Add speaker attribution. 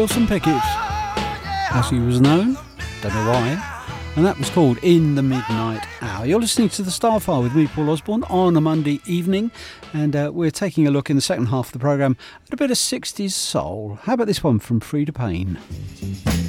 Speaker 1: Wilson Pickett, as he was known, don't know why, and that was called In the Midnight Hour. You're listening to The Starfire with me, Paul Osborne, on a Monday evening, and we're taking a look in the second half of the programme at a bit of 60s soul. How about this one from Frida Payne?